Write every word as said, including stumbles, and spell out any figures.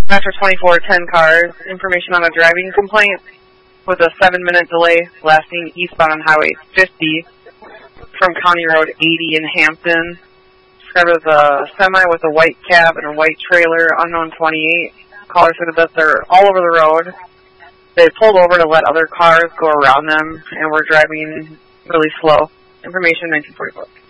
After twenty-four ten cars, information on a driving complaint with a seven-minute delay lasting eastbound on Highway fifty from County Road eighty in Hampton. Described as a semi with a white cab and a white trailer, unknown twenty-eight. Caller said that they're all over the road. They pulled over to let other cars go around them and were driving really slow. Information nineteen forty-four.